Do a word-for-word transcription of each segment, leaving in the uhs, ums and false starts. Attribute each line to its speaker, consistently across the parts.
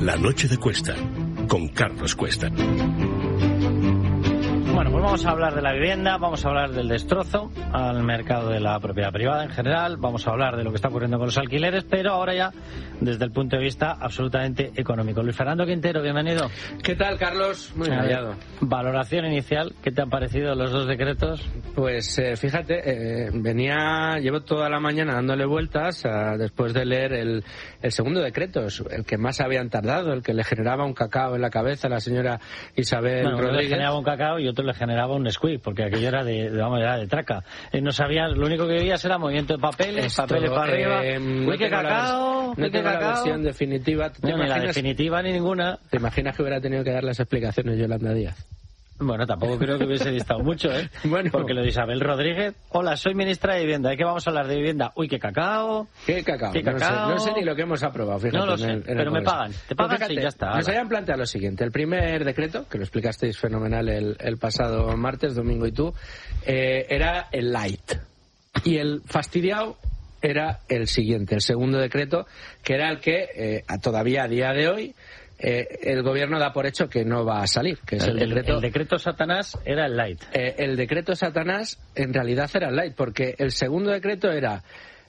Speaker 1: La noche de Cuesta, con Carlos Cuesta.
Speaker 2: Bueno, pues vamos a hablar de la vivienda, vamos a hablar del destrozo al mercado de la propiedad privada en general, vamos a hablar de lo que está ocurriendo con los alquileres, pero ahora ya desde el punto de vista absolutamente económico. Luis Fernando Quintero, bienvenido.
Speaker 3: ¿Qué tal, Carlos? Muy bien hallado.
Speaker 2: Valoración inicial, ¿qué te han parecido los dos decretos?
Speaker 3: Pues eh, fíjate, eh, venía, llevo toda la mañana dándole vueltas a, después de leer el, el segundo decreto, el que más habían tardado, el que le generaba un cacao en la cabeza a la señora Isabel
Speaker 2: bueno,
Speaker 3: Rodríguez.
Speaker 2: Le generaba un cacao y otro le generaba un squeak, porque aquello era de, de, vamos, era de traca. Eh, no sabías, lo único que veías era movimiento de papeles,
Speaker 3: Esto,
Speaker 2: papeles para
Speaker 3: eh,
Speaker 2: arriba.
Speaker 3: No
Speaker 2: Uy, qué cacao,
Speaker 3: la, no tengo
Speaker 2: cacao.
Speaker 3: la versión definitiva. ¿Te
Speaker 2: no,
Speaker 3: imaginas,
Speaker 2: ni la definitiva ni ninguna.
Speaker 3: ¿Te imaginas que hubiera tenido que dar las explicaciones Yolanda Díaz?
Speaker 2: Bueno, tampoco creo que hubiese distado mucho, ¿eh?
Speaker 3: Bueno.
Speaker 2: Porque lo de Isabel Rodríguez, hola, soy ministra de Vivienda, ¿de qué vamos a hablar de vivienda? Uy, qué cacao.
Speaker 3: ¿Qué cacao?
Speaker 2: ¿Qué cacao?
Speaker 3: No, sé, no sé ni lo que hemos aprobado, fíjate.
Speaker 2: No lo
Speaker 3: en
Speaker 2: sé,
Speaker 3: el, en
Speaker 2: pero
Speaker 3: el
Speaker 2: me pagan. ¿Te pagan?
Speaker 3: Fíjate,
Speaker 2: Sí, ya está.
Speaker 3: Nos
Speaker 2: ala.
Speaker 3: habían planteado lo siguiente. El primer decreto, que lo explicasteis fenomenal el, el pasado martes, Domingo y tú, eh, era el light. Y el fastidiado era el siguiente, el segundo decreto, que era el que eh, todavía a día de hoy Eh, el gobierno da por hecho que no va a salir, que es el,
Speaker 2: el
Speaker 3: decreto.
Speaker 2: El decreto Satanás era el light.
Speaker 3: Eh, el decreto Satanás en realidad era el light, porque el segundo decreto era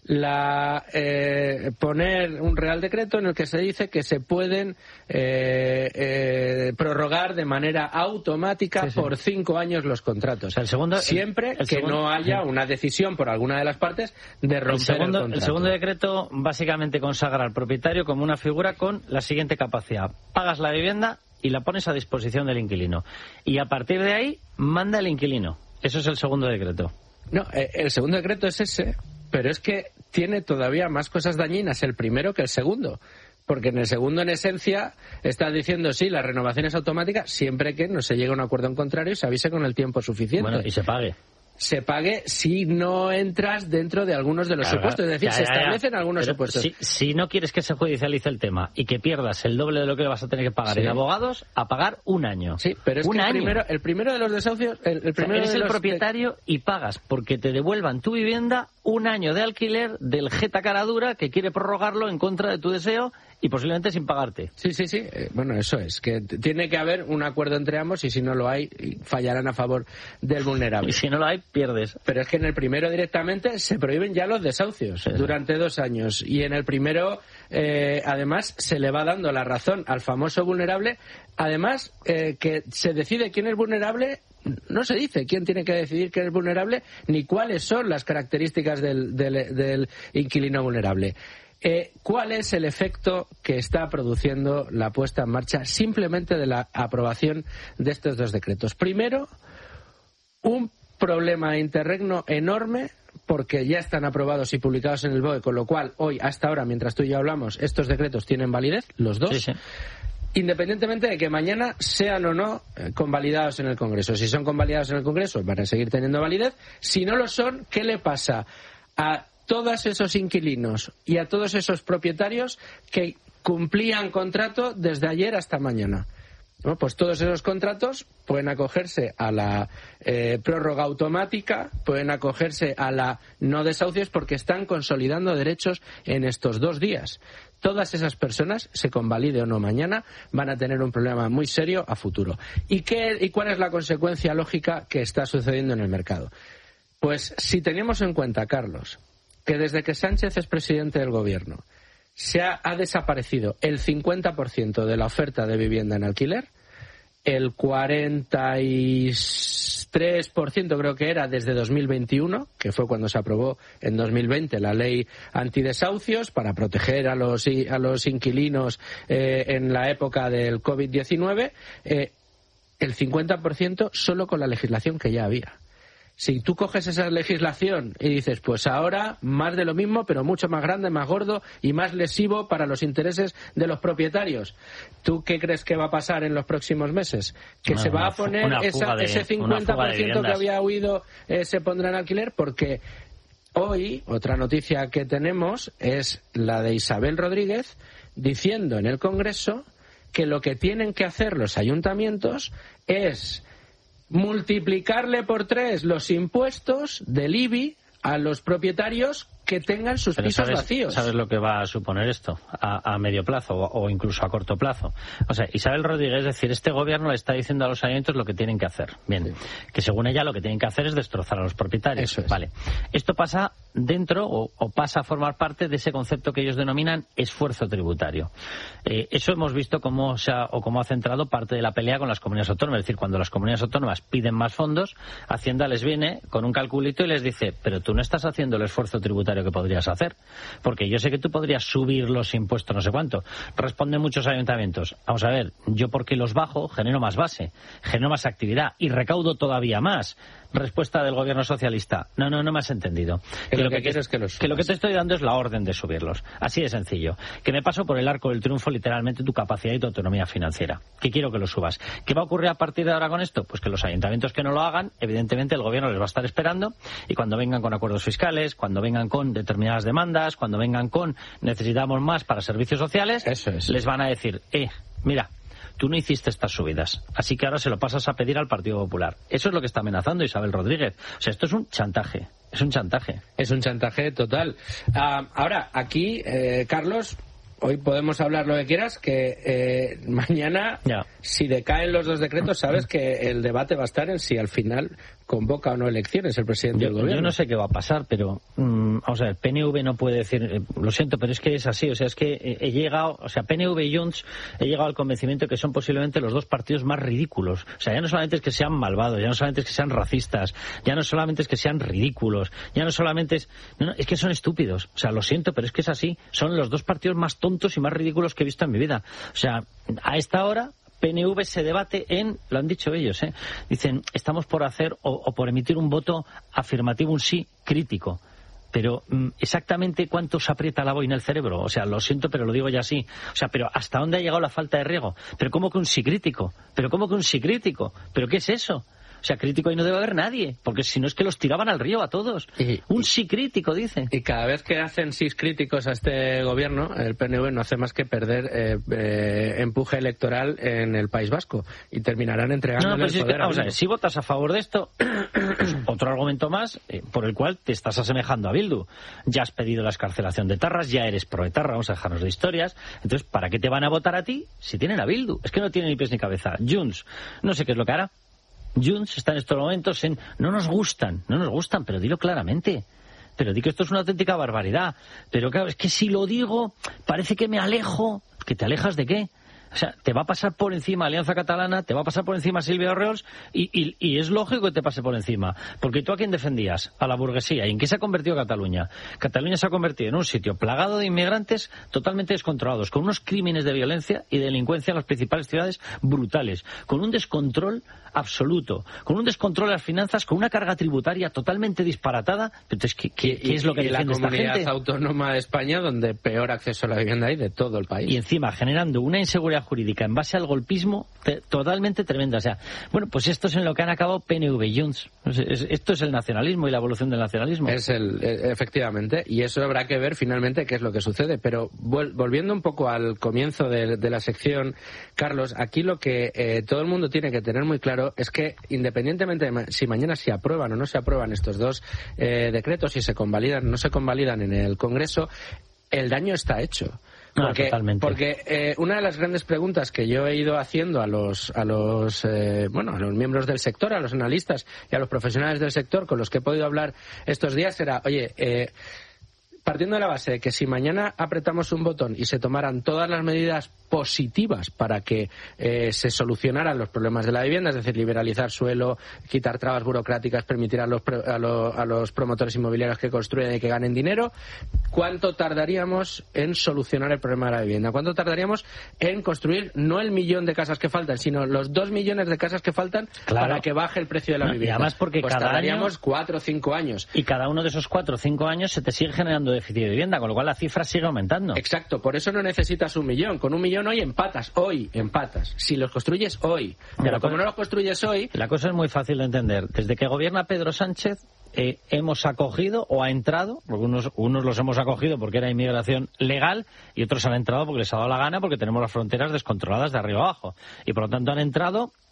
Speaker 3: la eh, poner un real decreto en el que se dice que se pueden eh, eh, prorrogar de manera automática sí, sí. por cinco años los contratos.
Speaker 2: O sea, el segundo,
Speaker 3: siempre
Speaker 2: el, el
Speaker 3: que
Speaker 2: segundo,
Speaker 3: no haya una decisión por alguna de las partes de romper
Speaker 2: el, segundo,
Speaker 3: el contrato.
Speaker 2: El segundo decreto básicamente consagra al propietario como una figura con la siguiente capacidad: pagas la vivienda y la pones a disposición del inquilino, y a partir de ahí manda el inquilino. Eso es el segundo decreto.
Speaker 3: No, eh, el segundo decreto es ese. Pero es que tiene todavía más cosas dañinas el primero que el segundo. Porque en el segundo, en esencia, está diciendo sí, la renovación es automática siempre que no se llegue a un acuerdo en contrario y se avise con el tiempo suficiente.
Speaker 2: Bueno, y se pague.
Speaker 3: Se pague si no entras dentro de algunos de los claro, supuestos. Es decir, ya, ya, se establecen ya. algunos
Speaker 2: Pero
Speaker 3: supuestos.
Speaker 2: Si, si no quieres que se judicialice el tema y que pierdas el doble de lo que le vas a tener que pagar sí. en abogados, a pagar un año.
Speaker 3: Sí, pero es
Speaker 2: un
Speaker 3: que el
Speaker 2: año.
Speaker 3: primero, el primero de los desahucios... El, el primero
Speaker 2: o sea, eres
Speaker 3: de
Speaker 2: el
Speaker 3: los
Speaker 2: propietario
Speaker 3: de...
Speaker 2: y pagas porque te devuelvan tu vivienda un año de alquiler del jeta cara dura que quiere prorrogarlo en contra de tu deseo y posiblemente sin pagarte.
Speaker 3: Sí, sí, sí. Eh, bueno, eso es. Que tiene que haber un acuerdo entre ambos y si no lo hay, fallarán a favor del vulnerable.
Speaker 2: Y si no lo hay, pierdes.
Speaker 3: Pero es que en el primero directamente se prohíben ya los desahucios sí, durante sí. dos años. Y en el primero, eh, además, se le va dando la razón al famoso vulnerable. Además, eh, que se decide quién es vulnerable. No se dice quién tiene que decidir quién es vulnerable ni cuáles son las características del, del, del inquilino vulnerable. Eh, ¿Cuál es el efecto que está produciendo la puesta en marcha simplemente de la aprobación de estos dos decretos? Primero, un problema de interregno enorme porque ya están aprobados y publicados en el B O E, con lo cual hoy, hasta ahora, mientras tú y yo hablamos, estos decretos tienen validez, los dos. Sí, sí. Independientemente de que mañana sean o no eh, convalidados en el Congreso. Si son convalidados en el Congreso, van a seguir teniendo validez. Si no lo son, ¿qué le pasa a todos esos inquilinos y a todos esos propietarios que cumplían contrato desde ayer hasta mañana? Bueno, pues todos esos contratos pueden acogerse a la eh, prórroga automática, pueden acogerse a la no desahucios porque están consolidando derechos en estos dos días. Todas esas personas, se convalide o no mañana, van a tener un problema muy serio a futuro. ¿Y qué, y cuál es la consecuencia lógica que está sucediendo en el mercado? Pues si tenemos en cuenta, Carlos, que desde que Sánchez es presidente del gobierno se ha, ha desaparecido el cincuenta por ciento de la oferta de vivienda en alquiler, el cuarenta y tres por ciento creo que era desde dos mil veintiuno, que fue cuando se aprobó en dos mil veinte la ley antidesahucios para proteger a los, a los inquilinos eh, en la época del covid diecinueve, eh, el cincuenta por ciento solo con la legislación que ya había. Si tú coges esa legislación y dices, pues ahora más de lo mismo, pero mucho más grande, más gordo y más lesivo para los intereses de los propietarios, ¿tú qué crees que va a pasar en los próximos meses? ¿Que
Speaker 2: una,
Speaker 3: se va a poner esa,
Speaker 2: de,
Speaker 3: ese cincuenta por ciento que había huido eh, se pondrá en alquiler? Porque hoy, otra noticia que tenemos es la de Isabel Rodríguez diciendo en el Congreso que lo que tienen que hacer los ayuntamientos es multiplicarle por tres los impuestos del I B I a los propietarios que tengan sus
Speaker 2: Pero
Speaker 3: pisos
Speaker 2: sabes,
Speaker 3: vacíos.
Speaker 2: ¿Sabes lo que va a suponer esto a, a medio plazo o, o incluso a corto plazo? O sea, Isabel Rodríguez, es decir, este gobierno le está diciendo a los ayuntamientos lo que tienen que hacer. Bien, sí. Que según ella lo que tienen que hacer es destrozar a los propietarios.
Speaker 3: Eso es.
Speaker 2: Vale. Esto pasa dentro o, o pasa a formar parte de ese concepto que ellos denominan esfuerzo tributario. Eh, eso hemos visto cómo se ha, o cómo ha centrado parte de la pelea con las comunidades autónomas. Es decir, cuando las comunidades autónomas piden más fondos, Hacienda les viene con un calculito y les dice, pero tú no estás haciendo el esfuerzo tributario que podrías hacer, porque yo sé que tú podrías subir los impuestos no sé cuánto. Responden muchos ayuntamientos, vamos a ver, yo porque los bajo genero más base, genero más actividad y recaudo todavía más. Respuesta del gobierno socialista, no, no, no me has entendido.
Speaker 3: Que,
Speaker 2: que
Speaker 3: lo
Speaker 2: lo
Speaker 3: que,
Speaker 2: que,
Speaker 3: que, es que, los
Speaker 2: que lo que te estoy dando es la orden de subirlos. Así de sencillo. Que me paso por el arco del triunfo literalmente tu capacidad y tu autonomía financiera. Que quiero que lo subas. ¿Qué va a ocurrir a partir de ahora con esto? Pues que los ayuntamientos que no lo hagan, evidentemente el gobierno les va a estar esperando y cuando vengan con acuerdos fiscales, cuando vengan con determinadas demandas, cuando vengan con necesitamos más para servicios sociales,
Speaker 3: Eso es.
Speaker 2: les van a decir, eh, mira, tú no hiciste estas subidas, así que ahora se lo pasas a pedir al Partido Popular. Eso es lo que está amenazando Isabel Rodríguez. O sea, esto es un chantaje, es un chantaje.
Speaker 3: Es un chantaje total. Uh, ahora, aquí, eh, Carlos, hoy podemos hablar lo que quieras, que eh, mañana,
Speaker 2: ya.
Speaker 3: Si decaen los dos decretos, sabes que el debate va a estar en si al final convoca o no elecciones el presidente
Speaker 2: yo,
Speaker 3: del gobierno.
Speaker 2: Yo no sé qué va a pasar, pero mmm, vamos a ver, P N V no puede decir, eh, lo siento, pero es que es así, o sea, es que eh, he llegado, o sea, P N V y Junts, he llegado al convencimiento que son posiblemente los dos partidos más ridículos. O sea, ya no solamente es que sean malvados, ya no solamente es que sean racistas, ya no solamente es que sean ridículos, ya no solamente es, no, no, es que son estúpidos. O sea, lo siento, pero es que es así. Son los dos partidos más tontos y más ridículos que he visto en mi vida. O sea, a esta hora P N V se debate en, lo han dicho ellos, ¿eh? Dicen, estamos por hacer o, o por emitir un voto afirmativo, un sí crítico. Pero exactamente cuánto se aprieta la boina el cerebro. O sea, lo siento, pero lo digo ya así. O sea, pero ¿hasta dónde ha llegado la falta de riego? ¿Pero cómo que un sí crítico? ¿Pero cómo que un sí crítico? ¿Pero qué es eso? O sea, crítico ahí no debe haber nadie, porque si no es que los tiraban al río a todos.
Speaker 3: Y,
Speaker 2: un
Speaker 3: y,
Speaker 2: sí crítico, dice.
Speaker 3: Y cada vez que hacen sí críticos a este gobierno, el P N V no hace más que perder eh, eh, empuje electoral en el País Vasco y terminarán entregándole
Speaker 2: no, no,
Speaker 3: el
Speaker 2: si
Speaker 3: poder.
Speaker 2: Es que, vamos a ver, si votas a favor de esto, pues otro argumento más eh, por el cual te estás asemejando a Bildu. Ya has pedido la excarcelación de etarras, ya eres pro etarra, vamos a dejarnos de historias. Entonces, ¿para qué te van a votar a ti si tienen a Bildu? Es que no tiene ni pies ni cabeza. Junts, no sé qué es lo que hará. Junts está en estos momentos en no nos gustan, no nos gustan, pero dilo claramente. Pero di que esto es una auténtica barbaridad. Pero claro, es que si lo digo, parece que me alejo. ¿Que te alejas de qué? O sea, te va a pasar por encima Alianza Catalana, te va a pasar por encima Silvia Orriols y, y, y es lógico que te pase por encima. Porque tú a quién defendías, a la burguesía. ¿Y en qué se ha convertido Cataluña? Cataluña se ha convertido en un sitio plagado de inmigrantes totalmente descontrolados, con unos crímenes de violencia y delincuencia en las principales ciudades brutales, con un descontrol absoluto, con un descontrol de las finanzas, con una carga tributaria totalmente disparatada. Entonces, ¿qué, qué, qué es lo que defiende esta gente?
Speaker 3: Y la comunidad autónoma de España donde peor acceso a la vivienda hay de todo el país.
Speaker 2: Y encima generando una inseguridad jurídica en base al golpismo te, totalmente tremenda. O sea, bueno, pues esto es en lo que han acabado P N V y Junts. Es, esto es el nacionalismo y la evolución del nacionalismo.
Speaker 3: Es el, efectivamente, y eso habrá que ver finalmente qué es lo que sucede. Pero vol, volviendo un poco al comienzo de, de la sección, Carlos, aquí lo que eh, todo el mundo tiene que tener muy claro es que independientemente de ma si mañana se aprueban o no se aprueban estos dos eh, decretos, si se convalidan o no se convalidan en el Congreso, el daño está hecho. Porque,
Speaker 2: ah,
Speaker 3: porque eh, una de las grandes preguntas que yo he ido haciendo a los a los eh, bueno a los miembros del sector, a los analistas y a los profesionales del sector con los que he podido hablar estos días era, oye, eh, partiendo de la base de que si mañana apretamos un botón y se tomaran todas las medidas positivas para que eh, se solucionaran los problemas de la vivienda, es decir, liberalizar suelo, quitar trabas burocráticas, permitir a los, a, lo, a los promotores inmobiliarios que construyen y que ganen dinero, ¿cuánto tardaríamos en solucionar el problema de la vivienda? ¿Cuánto tardaríamos en construir no el millón de casas que faltan, sino los dos millones de casas que faltan
Speaker 2: claro.
Speaker 3: para que baje el precio de la
Speaker 2: no,
Speaker 3: vivienda?
Speaker 2: Y además porque
Speaker 3: pues
Speaker 2: cada
Speaker 3: tardaríamos
Speaker 2: año...
Speaker 3: cuatro o cinco años.
Speaker 2: Y cada uno de esos cuatro o cinco años se te sigue generando déficit de vivienda, con lo cual la cifra sigue aumentando.
Speaker 3: Exacto, por eso no necesitas un millón. Con un millón hoy empatas, hoy empatas. Si los construyes hoy. Pero la como no los construyes hoy...
Speaker 2: La cosa es muy fácil de entender. Desde que gobierna Pedro Sánchez eh, hemos acogido o ha entrado, porque unos, unos los hemos acogido porque era inmigración legal y otros han entrado porque les ha dado la gana porque tenemos las fronteras descontroladas de arriba abajo. Y por lo tanto han entrado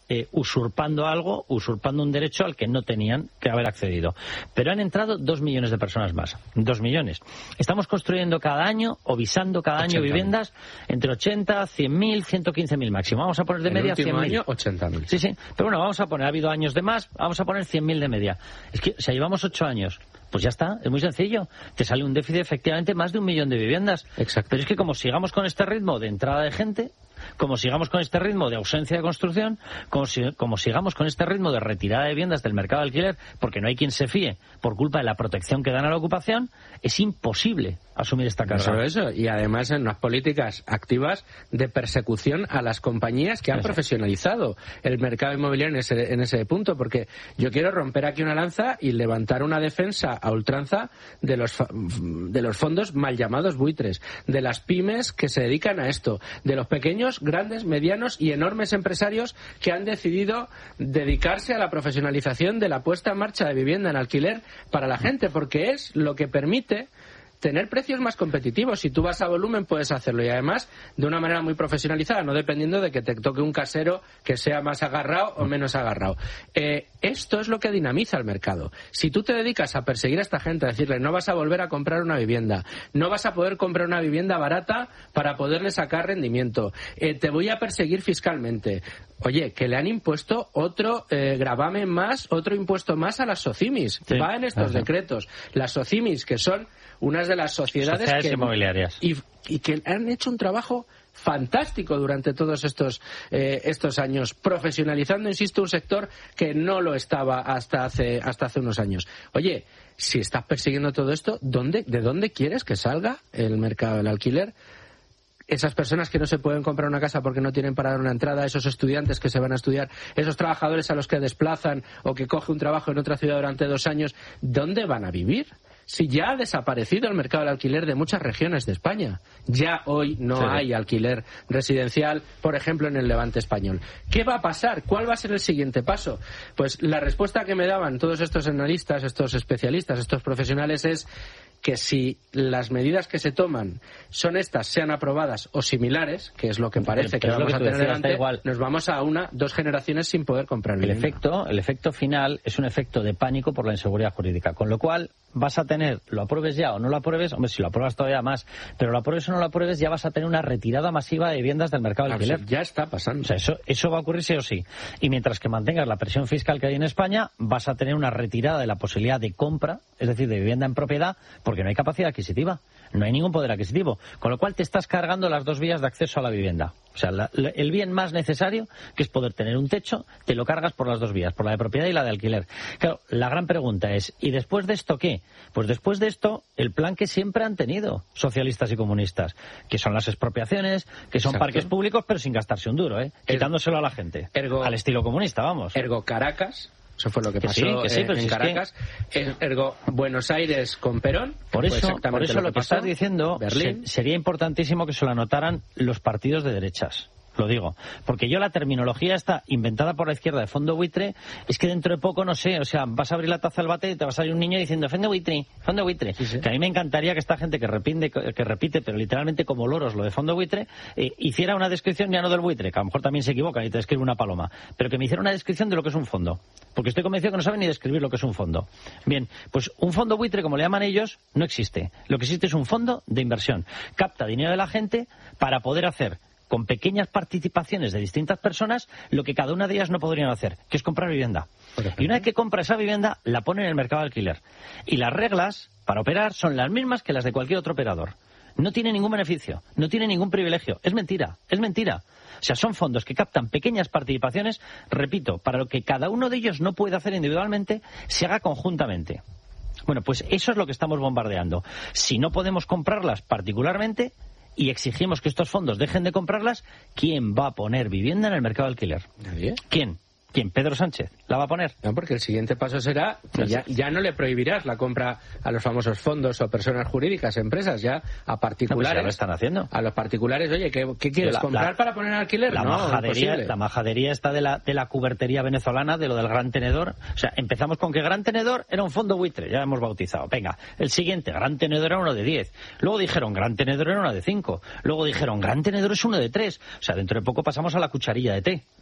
Speaker 2: eh, usurpando algo, usurpando un derecho al que no tenían que haber accedido. Pero han entrado dos millones de personas más. Dos millones. Estamos construyendo cada año, o visando cada año viviendas entre ochenta, cien mil, ciento quince mil máximo. Vamos a poner de media cien mil.
Speaker 3: ochenta mil.
Speaker 2: Sí, sí. Pero bueno, vamos a poner, ha habido años de más, vamos a poner cien mil de media. Es que, o sea, llevamos ocho años. Pues ya está, es muy sencillo. Te sale un déficit efectivamente más de un millón de viviendas.
Speaker 3: Exacto.
Speaker 2: Pero es que como sigamos con este ritmo de entrada de gente, como sigamos con este ritmo de ausencia de construcción, como, si, como sigamos con este ritmo de retirada de viviendas del mercado de alquiler, porque no hay quien se fíe por culpa de la protección que dan a la ocupación, es imposible asumir esta carga.
Speaker 3: No solo eso, y además en unas políticas activas de persecución a las compañías que han eso. profesionalizado el mercado inmobiliario en ese, en ese punto, porque yo quiero romper aquí una lanza y levantar una defensa a ultranza de los, de los fondos mal llamados buitres, de las pymes que se dedican a esto, de los pequeños, grandes, medianos y enormes empresarios que han decidido dedicarse a la profesionalización de la puesta en marcha de vivienda en alquiler para la gente, porque es lo que permite tener precios más competitivos. Si tú vas a volumen puedes hacerlo, y además de una manera muy profesionalizada, no dependiendo de que te toque un casero que sea más agarrado o menos agarrado. Eh, esto es lo que dinamiza el mercado. Si tú te dedicas a perseguir a esta gente, a decirle no vas a volver a comprar una vivienda, no vas a poder comprar una vivienda barata para poderle sacar rendimiento, eh, te voy a perseguir fiscalmente. Oye, que le han impuesto otro eh, gravamen más, otro impuesto más a las SOCIMIs. Sí. Va en estos Ajá. decretos. Las SOCIMIs, que son unas de las sociedades,
Speaker 2: sociedades
Speaker 3: que,
Speaker 2: inmobiliarias
Speaker 3: y, y que han hecho un trabajo fantástico durante todos estos eh, estos años, profesionalizando, insisto, un sector que no lo estaba hasta hace hasta hace unos años. Oye, si estás persiguiendo todo esto, ¿dónde, ¿de dónde quieres que salga el mercado del alquiler? Esas personas que no se pueden comprar una casa porque no tienen para dar una entrada, esos estudiantes que se van a estudiar, esos trabajadores a los que desplazan o que coge un trabajo en otra ciudad durante dos años, ¿dónde van a vivir? Si ya ha desaparecido el mercado del alquiler de muchas regiones de España. Ya hoy no sí. hay alquiler residencial, por ejemplo, en el Levante español. ¿Qué va a pasar? ¿Cuál va a ser el siguiente paso? Pues la respuesta que me daban todos estos analistas, estos especialistas, estos profesionales es que si las medidas que se toman son estas, sean aprobadas o similares, que es lo que parece que vamos a tener delante, nos vamos a una, dos generaciones sin poder comprar vivienda.
Speaker 2: El efecto, el efecto final es un efecto de pánico por la inseguridad jurídica, con lo cual vas a tener, lo apruebes ya o no lo apruebes, hombre, si lo apruebas todavía más, pero lo apruebes o no lo apruebes, ya vas a tener una retirada masiva de viviendas del mercado de alquiler.
Speaker 3: Ya está pasando.
Speaker 2: O sea, eso, eso va a ocurrir sí o sí. Y mientras que mantengas la presión fiscal que hay en España, vas a tener una retirada de la posibilidad de compra, es decir, de vivienda en propiedad, porque no hay capacidad adquisitiva, no hay ningún poder adquisitivo, con lo cual te estás cargando las dos vías de acceso a la vivienda. O sea, la, la, el bien más necesario, que es poder tener un techo, te lo cargas por las dos vías, por la de propiedad y la de alquiler. Claro, la gran pregunta es, ¿y después de esto qué? Pues después de esto, el plan que siempre han tenido socialistas y comunistas, que son las expropiaciones, que son Exacto. parques públicos, pero sin gastarse un duro, ¿eh? Quitándoselo a la gente.
Speaker 3: Ergo,
Speaker 2: al estilo comunista, vamos.
Speaker 3: Ergo Caracas. Eso fue lo que,
Speaker 2: que
Speaker 3: pasó
Speaker 2: sí, que sí,
Speaker 3: eh, en
Speaker 2: si
Speaker 3: Caracas.
Speaker 2: Es que...
Speaker 3: Ergo, Buenos Aires con Perón.
Speaker 2: Por eso, por eso lo que,
Speaker 3: que
Speaker 2: estás diciendo,
Speaker 3: Berlín.
Speaker 2: Se, sería importantísimo que se lo anotaran los partidos de derechas. Lo digo, porque yo la terminología esta inventada por la izquierda de fondo buitre, es que dentro de poco, no sé, o sea, vas a abrir la taza del bate y te va a salir un niño diciendo fondo buitre, fondo buitre. Sí, sí. Que a mí me encantaría que esta gente que repite, que repite pero literalmente como loros lo de fondo buitre, eh, hiciera una descripción ya no del buitre, que a lo mejor también se equivoca y te describe una paloma, pero que me hiciera una descripción de lo que es un fondo. Porque estoy convencido que no saben ni describir lo que es un fondo. Bien, pues un fondo buitre, como le llaman ellos, no existe. Lo que existe es un fondo de inversión. Capta dinero de la gente para poder hacer con pequeñas participaciones de distintas personas lo que cada una de ellas no podrían hacer, que es comprar vivienda. Y una vez que compra esa vivienda, la pone en el mercado de alquiler. Y las reglas para operar son las mismas que las de cualquier otro operador. No tiene ningún beneficio, no tiene ningún privilegio. Es mentira, es mentira. O sea, son fondos que captan pequeñas participaciones, repito, para lo que cada uno de ellos no puede hacer individualmente, se haga conjuntamente. Bueno, pues eso es lo que estamos bombardeando. Si no podemos comprarlas particularmente y exigimos que estos fondos dejen de comprarlas, ¿quién va a poner vivienda en el mercado de alquiler?
Speaker 3: ¿Nadie?
Speaker 2: ¿Quién? ¿Quién? ¿Pedro Sánchez? ¿La va a poner?
Speaker 3: No, porque el siguiente paso será que ya, ya no le prohibirás la compra a los famosos fondos o personas jurídicas, empresas, ya a particulares.
Speaker 2: No, pues ya lo están haciendo.
Speaker 3: A los particulares, oye, ¿qué, qué quieres? La, ¿comprar la, para poner en alquiler?
Speaker 2: La,
Speaker 3: no,
Speaker 2: majadería,
Speaker 3: imposible.
Speaker 2: La majadería está de la, de la cubertería venezolana, de lo del Gran Tenedor. O sea, empezamos con que Gran Tenedor era un fondo buitre, ya hemos bautizado. Venga, el siguiente, Gran Tenedor era uno de diez. Luego dijeron, Gran Tenedor era uno de cinco. Luego dijeron, Gran Tenedor es uno de tres. O sea, dentro de poco pasamos a la cucharilla de té.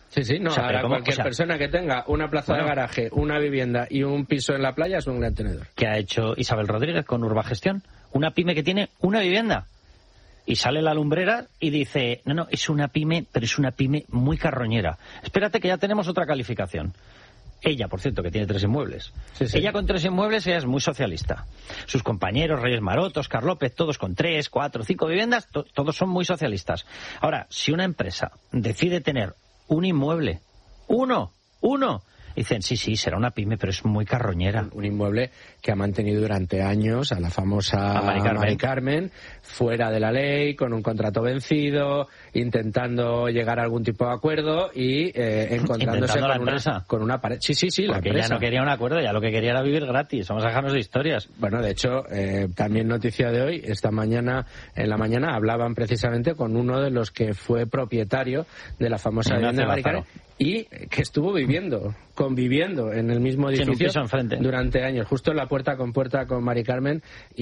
Speaker 3: Sí, sí, no,
Speaker 2: o sea,
Speaker 3: ahora
Speaker 2: ¿cómo?
Speaker 3: cualquier
Speaker 2: O sea,
Speaker 3: persona que tenga una plaza
Speaker 2: bueno,
Speaker 3: de garaje, una vivienda y un piso en la playa es un gran tenedor.
Speaker 2: ¿Qué ha hecho Isabel Rodríguez con Urbagestión? Una pyme que tiene una vivienda. Y sale la lumbrera y dice, no, no, es una pyme, pero es una pyme muy carroñera. Espérate que ya tenemos otra calificación. Ella, por cierto, que tiene tres inmuebles.
Speaker 3: Sí, sí.
Speaker 2: Ella con tres inmuebles, ella es muy socialista. Sus compañeros, Reyes Maroto, Oscar López, todos con tres, cuatro, cinco viviendas, to- todos son muy socialistas. Ahora, si una empresa decide tener un inmueble, uno, uno, dicen, sí, sí, será una pyme, pero es muy carroñera.
Speaker 3: Un inmueble que ha mantenido durante años a la famosa
Speaker 2: A Mari Carmen.
Speaker 3: Mari Carmen fuera de la ley, con un contrato vencido, intentando llegar a algún tipo de acuerdo y eh, encontrándose
Speaker 2: Intentando la
Speaker 3: con una,
Speaker 2: empresa.
Speaker 3: con una pared. Sí, sí, sí, la
Speaker 2: Porque
Speaker 3: empresa.
Speaker 2: ella no quería un acuerdo, ya lo que quería era vivir gratis. Vamos a dejarnos de historias.
Speaker 3: Bueno, de hecho, eh, también noticia de hoy, esta mañana, en la mañana, hablaban precisamente con uno de los que fue propietario de la famosa
Speaker 2: Ignacio
Speaker 3: vivienda de Mari Carmen
Speaker 2: Lázaro.
Speaker 3: y que estuvo viviendo, conviviendo en el mismo
Speaker 2: Sí, en un
Speaker 3: edificio
Speaker 2: piso enfrente.
Speaker 3: durante años, justo en la puerta con puerta con Mari Carmen,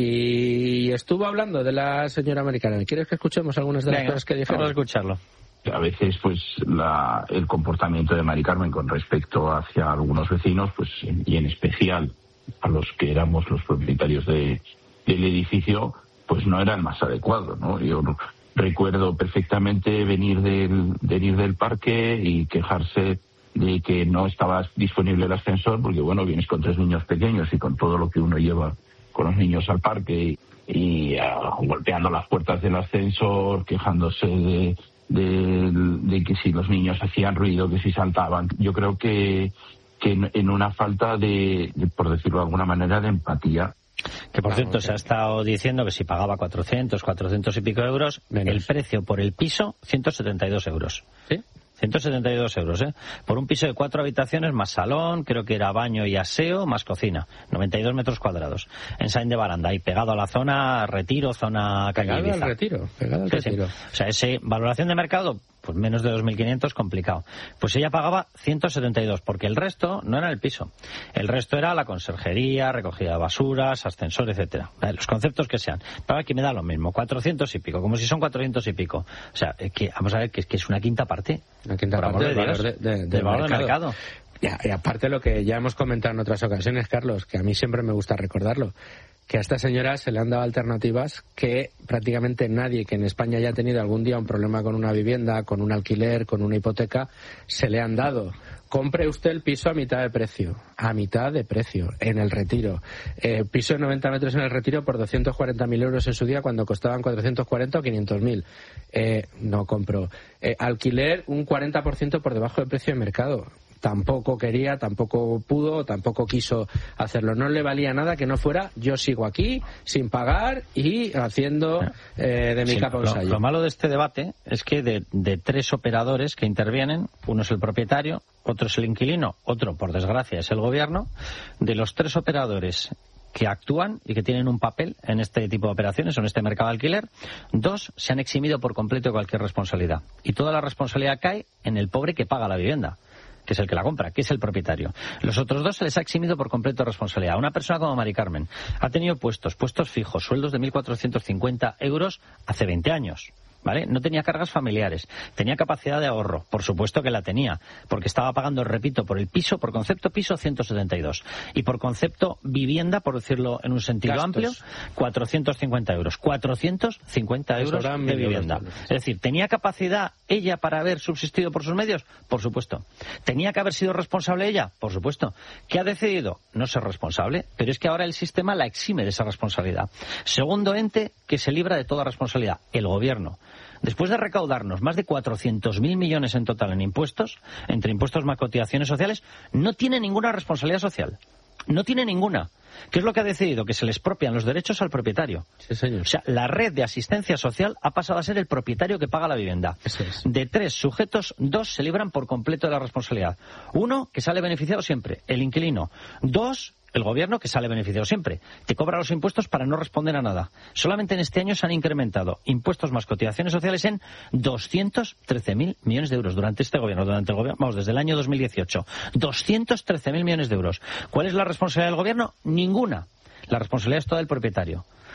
Speaker 3: y estuvo hablando de la señora Mari Carmen. ¿Quieres que escuchemos algunas de las
Speaker 2: Venga,
Speaker 3: cosas que dijeron?
Speaker 2: vamos a escucharlo.
Speaker 4: A veces, pues, la, el comportamiento de Mari Carmen con respecto hacia algunos vecinos, pues, y en especial a los que éramos los propietarios de, del edificio, pues no era el más adecuado, ¿no? Yo recuerdo perfectamente venir del, venir del parque y quejarse de que no estaba disponible el ascensor, porque, bueno, vienes con tres niños pequeños y con todo lo que uno lleva con los niños al parque y, y uh, golpeando las puertas del ascensor, quejándose de... De, de que si los niños hacían ruido, que si saltaban. Yo creo que, que en, en una falta de, de, por decirlo de alguna manera, de empatía.
Speaker 2: Que por cierto se ha estado diciendo que si pagaba cuatrocientos, cuatrocientos y pico euros,
Speaker 3: Menos.
Speaker 2: el precio por el piso, ciento setenta y dos euros.
Speaker 3: ¿Sí?
Speaker 2: ciento setenta y dos euros, ¿eh? Por un piso de cuatro habitaciones, más salón, creo que era baño y aseo, más cocina. noventa y dos metros cuadrados. En Saín de Baranda, y pegado a la zona Retiro, zona calle
Speaker 3: Pegado al
Speaker 2: Ibiza.
Speaker 3: retiro, pegado al
Speaker 2: Sí, sí.
Speaker 3: retiro.
Speaker 2: O sea, ese valoración de mercado, pues menos de dos mil quinientos, complicado. Pues ella pagaba ciento setenta y dos, porque el resto no era el piso. El resto era la conserjería, recogida de basuras, ascensor, etcétera. Los conceptos que sean. Pero aquí me da lo mismo, cuatrocientos y pico, como si son cuatrocientos y pico. O sea, es que, vamos a ver, que es, que es una quinta parte.
Speaker 3: Una quinta
Speaker 2: Por
Speaker 3: parte
Speaker 2: amor
Speaker 3: del
Speaker 2: de
Speaker 3: valor
Speaker 2: Dios,
Speaker 3: de- de- del
Speaker 2: del valor del
Speaker 3: mercado.
Speaker 2: mercado.
Speaker 3: Y, y aparte lo que ya hemos comentado en otras ocasiones, Carlos, que a mí siempre me gusta recordarlo, que a esta señora se le han dado alternativas que prácticamente nadie que en España haya tenido algún día un problema con una vivienda, con un alquiler, con una hipoteca, se le han dado. Compre usted el piso a mitad de precio, a mitad de precio, en el Retiro. Eh, piso de noventa metros en el Retiro por doscientos cuarenta mil euros en su día cuando costaban cuatrocientos cuarenta o quinientos mil. Eh, no compro. Eh, alquiler un cuarenta por ciento por debajo del precio de mercado. Tampoco quería, tampoco pudo, tampoco quiso hacerlo. No le valía nada que no fuera yo sigo aquí, sin pagar y haciendo eh, de mi
Speaker 2: Sí,
Speaker 3: capa un
Speaker 2: lo,
Speaker 3: sayo.
Speaker 2: lo malo de este debate es que de, de tres operadores que intervienen, uno es el propietario, otro es el inquilino, otro, por desgracia, es el gobierno. De los tres operadores que actúan y que tienen un papel en este tipo de operaciones o en este mercado de alquiler, dos se han eximido por completo de cualquier responsabilidad. Y toda la responsabilidad cae en el pobre que paga la vivienda, que es el que la compra, que es el propietario. Los otros dos se les ha eximido por completo de responsabilidad. Una persona como Mari Carmen ha tenido puestos, puestos fijos, sueldos de mil cuatrocientos cincuenta euros hace veinte años. ¿Vale? No tenía cargas familiares, tenía capacidad de ahorro, por supuesto que la tenía, porque estaba pagando, repito, por el piso, por concepto piso, ciento setenta y dos, y por concepto vivienda, por decirlo en un sentido
Speaker 3: Gastos.
Speaker 2: amplio, cuatrocientos cincuenta euros. cuatrocientos cincuenta euros
Speaker 3: Sobran
Speaker 2: de
Speaker 3: mil
Speaker 2: vivienda.
Speaker 3: euros.
Speaker 2: Es decir, ¿tenía capacidad ella para haber subsistido por sus medios? Por supuesto. ¿Tenía que haber sido responsable ella? Por supuesto. ¿Qué ha decidido? No ser responsable, pero es que ahora el sistema la exime de esa responsabilidad. Segundo ente que se libra de toda responsabilidad, el gobierno. Después de recaudarnos más de cuatrocientos mil millones en total en impuestos, entre impuestos más cotizaciones sociales, no tiene ninguna responsabilidad social. No tiene ninguna. ¿Qué es lo que ha decidido? Que se le expropian los derechos al propietario.
Speaker 3: Sí, señor.
Speaker 2: O sea, la red de asistencia social ha pasado a ser el propietario que paga la vivienda.
Speaker 3: Eso es.
Speaker 2: De tres sujetos, dos se libran por completo de la responsabilidad. Uno, que sale beneficiado siempre, el inquilino. Dos, el gobierno, que sale beneficiado siempre. Te cobra los impuestos para no responder a nada. Solamente en este año se han incrementado impuestos más cotizaciones sociales en doscientos trece mil millones de euros durante este gobierno, durante el gobierno, vamos, desde el año dos mil dieciocho. doscientos trece mil millones de euros. ¿Cuál es la responsabilidad del gobierno? Ninguna. La responsabilidad es toda del propietario.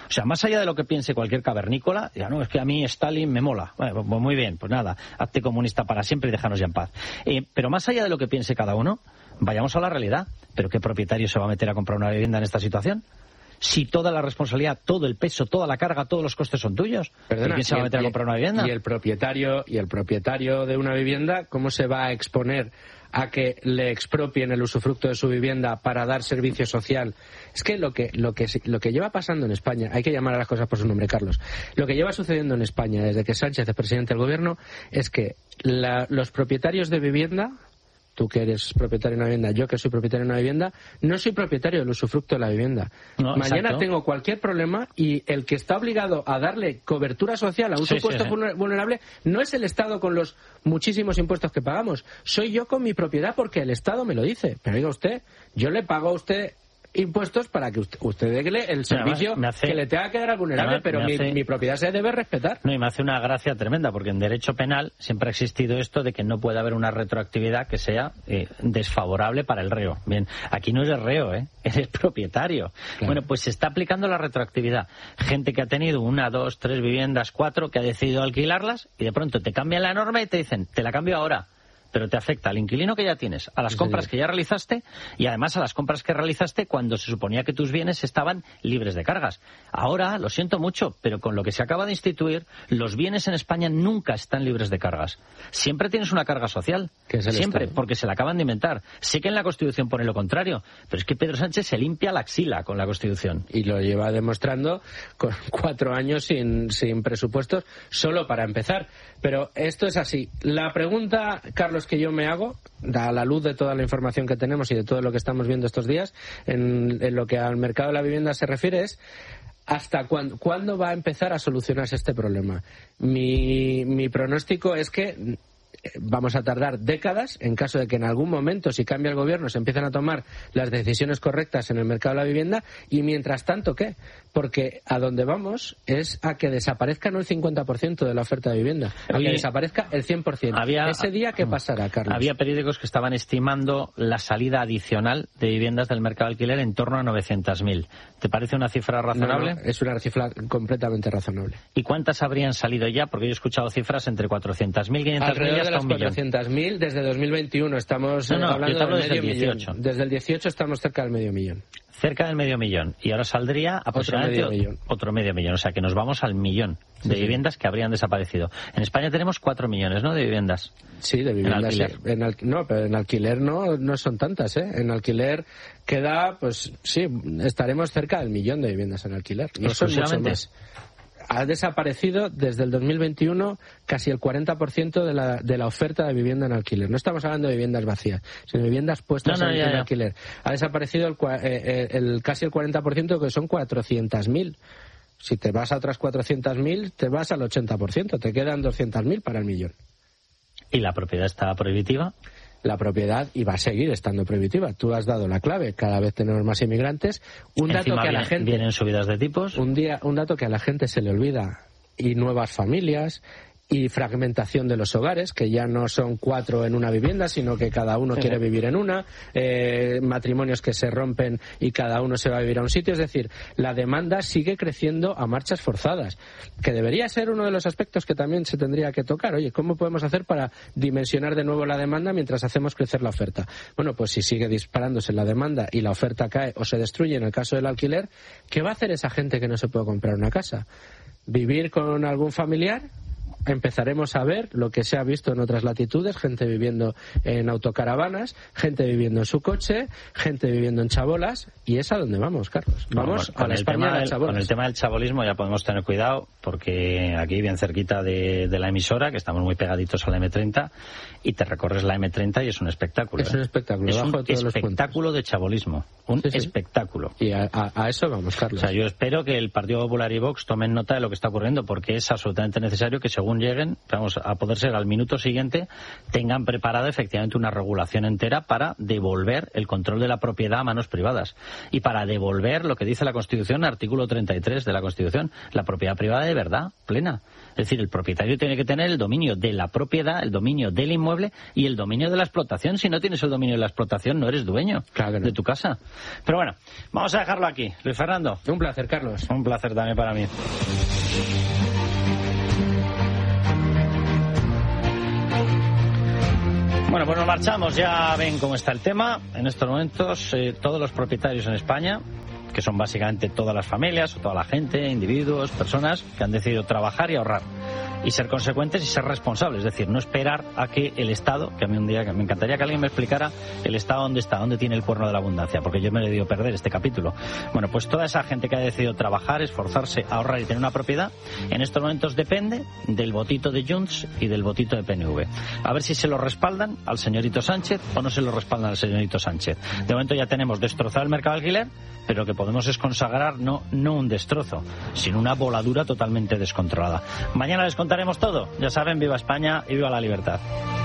Speaker 2: O sea, más allá de lo que piense cualquier cavernícola, ya no, es que a mí Stalin me mola. Bueno, pues muy bien, pues nada, hazte comunista para siempre y déjanos ya en paz. Eh, pero más allá de lo que piense cada uno, vayamos a la realidad. ¿Pero qué propietario se va a meter a comprar una vivienda en esta situación? Si toda la responsabilidad, todo el peso, toda la carga, todos los costes son tuyos.
Speaker 3: Perdona,
Speaker 2: ¿quién se va a meter
Speaker 3: el,
Speaker 2: a comprar una vivienda?
Speaker 3: Y el propietario, y el propietario de una vivienda, ¿cómo se va a exponer a que le expropien el usufructo de su vivienda para dar servicio social? Es que lo que lo que lo que lleva pasando en España, hay que llamar a las cosas por su nombre, Carlos. Lo que lleva sucediendo en España desde que Sánchez es presidente del gobierno es que la, los propietarios de vivienda, tú que eres propietario de una vivienda, yo que soy propietario de una vivienda, no soy propietario del usufructo de la vivienda. No, mañana exacto. tengo cualquier problema y el que está obligado a darle cobertura social a un sí, supuesto sí, sí. vulnerable no es el Estado con los muchísimos impuestos que pagamos, soy yo con mi propiedad porque el Estado me lo dice. Pero diga usted, yo le pago a usted impuestos para que usted, usted dé el servicio hace, que le tenga que dar al vulnerable, me, pero me hace, mi, mi propiedad se debe respetar.
Speaker 2: No, y me hace una gracia tremenda, porque en derecho penal siempre ha existido esto de que no puede haber una retroactividad que sea eh, desfavorable para el reo. Bien, aquí no eres reo, ¿eh? Eres propietario. Claro. Bueno, pues se está aplicando la retroactividad. Gente que ha tenido una, dos, tres viviendas, cuatro, que ha decidido alquilarlas y de pronto te cambian la norma y te dicen, te la cambio ahora. Pero te afecta al inquilino que ya tienes, a las sí, compras señor. que ya realizaste y además a las compras que realizaste cuando se suponía que tus bienes estaban libres de cargas. Ahora, lo siento mucho, pero con lo que se acaba de instituir, los bienes en España nunca están libres de cargas. Siempre tienes una carga social, siempre, Estado. porque se la acaban de inventar. Sé que en la Constitución pone lo contrario, pero es que Pedro Sánchez se limpia la axila con la Constitución.
Speaker 3: Y lo lleva demostrando con cuatro años sin, sin presupuestos, solo para empezar. Pero esto es así. La pregunta, Carlos, que yo me hago, a la luz de toda la información que tenemos y de todo lo que estamos viendo estos días, en, en lo que al mercado de la vivienda se refiere, es ¿hasta cuándo, cuándo va a empezar a solucionarse este problema? Mi, mi pronóstico es que vamos a tardar décadas en caso de que en algún momento, si cambia el gobierno, se empiecen a tomar las decisiones correctas en el mercado de la vivienda. Y mientras tanto, ¿qué? Porque a donde vamos es a que desaparezca no el cincuenta por ciento de la oferta de vivienda, a Oye, que desaparezca el cien por ciento. Había, ¿Ese día qué pasará, Carlos?
Speaker 2: Había periódicos que estaban estimando la salida adicional de viviendas del mercado de alquiler en torno a novecientas mil. ¿Te parece una cifra razonable?
Speaker 3: No, no, es una cifra completamente razonable.
Speaker 2: ¿Y cuántas habrían salido ya? Porque yo he escuchado cifras entre cuatrocientas mil, quinientas mil y hasta
Speaker 3: de las cuatrocientas mil desde dos mil veintiuno estamos
Speaker 2: no, no,
Speaker 3: hablando
Speaker 2: de
Speaker 3: medio
Speaker 2: el dieciocho.
Speaker 3: millón. Desde el dieciocho estamos cerca del medio millón.
Speaker 2: Cerca del medio millón. Y ahora saldría aproximadamente
Speaker 3: otro medio millón.
Speaker 2: Otro medio millón. O sea que nos vamos al millón de sí, viviendas sí. que habrían desaparecido. En España tenemos cuatro millones, ¿no?, de viviendas.
Speaker 3: Sí, de viviendas. ¿En alquiler? En al... No, pero en alquiler no, no son tantas, ¿eh? En alquiler queda, pues sí, estaremos cerca del millón de viviendas en alquiler. No son mucho más. Ha desaparecido desde el dos mil veintiuno casi el cuarenta por ciento de la, de la oferta de vivienda en alquiler. No estamos hablando de viviendas vacías, sino de viviendas puestas no, no, en, ya, en alquiler. Ha desaparecido el, eh, el, casi el cuarenta por ciento, que son cuatrocientas mil. Si te vas a otras cuatrocientas mil, te vas al ochenta por ciento. Te quedan doscientas mil para el millón.
Speaker 2: ¿Y la propiedad está prohibitiva?
Speaker 3: La propiedad y va a seguir estando prohibitiva. Tú has dado la clave. Cada vez tenemos más inmigrantes. Un dato
Speaker 2: Encima
Speaker 3: que a la
Speaker 2: viene,
Speaker 3: gente
Speaker 2: vienen subidas de tipos.
Speaker 3: Un día, un dato que a la gente se le olvida. Y nuevas familias y fragmentación de los hogares, que ya no son cuatro en una vivienda, sino que cada uno quiere vivir en una, eh, matrimonios que se rompen y cada uno se va a vivir a un sitio. Es decir, la demanda sigue creciendo a marchas forzadas, que debería ser uno de los aspectos que también se tendría que tocar. Oye, ¿cómo podemos hacer para dimensionar de nuevo la demanda mientras hacemos crecer la oferta? Bueno, pues si sigue disparándose la demanda y la oferta cae o se destruye en el caso del alquiler, ¿qué va a hacer esa gente que no se puede comprar una casa? ¿Vivir con algún familiar? Empezaremos a ver lo que se ha visto en otras latitudes, gente viviendo en autocaravanas, gente viviendo en su coche, gente viviendo en chabolas, y es a donde vamos, Carlos. Vamos
Speaker 2: bueno,
Speaker 3: a la España de las chabolas.
Speaker 2: Con el tema del chabolismo ya podemos tener cuidado, porque aquí bien cerquita de, de la emisora, que estamos muy pegaditos a la eme treinta, y te recorres la eme treinta y es un espectáculo.
Speaker 3: Es
Speaker 2: ¿eh?
Speaker 3: un espectáculo.
Speaker 2: Es
Speaker 3: bajo
Speaker 2: un
Speaker 3: todos
Speaker 2: espectáculo
Speaker 3: los
Speaker 2: de chabolismo. Un sí, sí. espectáculo.
Speaker 3: Y a, a, a eso vamos, Carlos.
Speaker 2: O sea, yo espero que el Partido Popular y Vox tomen nota de lo que está ocurriendo, porque es absolutamente necesario que, según según lleguen, vamos a poder ser al minuto siguiente, tengan preparada efectivamente una regulación entera para devolver el control de la propiedad a manos privadas y para devolver lo que dice la Constitución, artículo treinta y tres de la Constitución, la propiedad privada de verdad, plena. Es decir, el propietario tiene que tener el dominio de la propiedad, el dominio del inmueble y el dominio de la explotación. Si no tienes el dominio de la explotación, no eres dueño claro que no. de tu casa. Pero bueno, vamos a dejarlo aquí. Luis Fernando.
Speaker 3: Un placer, Carlos.
Speaker 2: Un placer también para mí. Bueno, pues nos marchamos. Ya ven cómo está el tema. En estos momentos, eh, todos los propietarios en España, que son básicamente todas las familias o toda la gente, individuos, personas que han decidido trabajar y ahorrar y ser consecuentes y ser responsables, es decir, no esperar a que el Estado, que a mí un día me encantaría que alguien me explicara el Estado dónde está, dónde tiene el cuerno de la abundancia, porque yo me he debido perder este capítulo. Bueno, pues toda esa gente que ha decidido trabajar, esforzarse, ahorrar y tener una propiedad, en estos momentos depende del votito de Junts y del votito de P N V. A ver si se lo respaldan al señorito Sánchez o no se lo respaldan al señorito Sánchez. De momento ya tenemos destrozado el mercado de alquiler, pero lo que podemos es consagrar no, no un destrozo, sino una voladura totalmente descontrolada. Mañana les contaremos todo. Ya saben, viva España y viva la libertad.